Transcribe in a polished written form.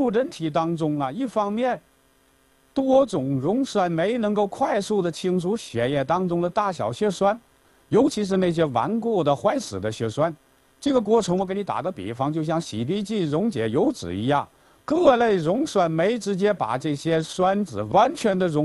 入人体当中啊，一方面，多种溶酸酶能够快速的清除血液当中的大小血栓，尤其是那些顽固的、坏死的血栓。这个过程我给你打个比方，就像洗涤剂溶解油脂一样，各类溶酸酶直接把这些酸质完全的溶。